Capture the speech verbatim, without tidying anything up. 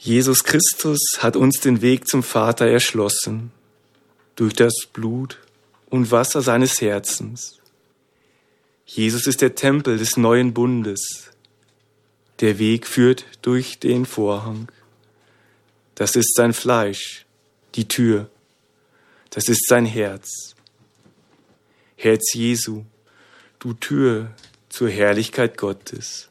Jesus Christus hat uns den Weg zum Vater erschlossen, durch das Blut und Wasser seines Herzens. Jesus ist der Tempel des neuen Bundes. Der Weg führt durch den Vorhang. Das ist sein Fleisch, die Tür. Das ist sein Herz. Herz Jesu, du Tür zur Herrlichkeit Gottes.